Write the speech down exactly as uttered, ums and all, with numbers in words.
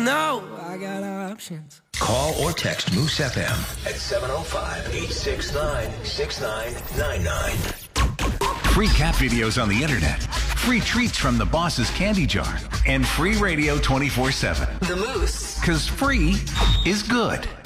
know I got options. Call or text Moose F M at seven oh five, eight six nine, six nine nine nine. Free cat videos on the internet, free treats from the boss's candy jar, and free radio twenty-four seven. The Moose. Because free is good.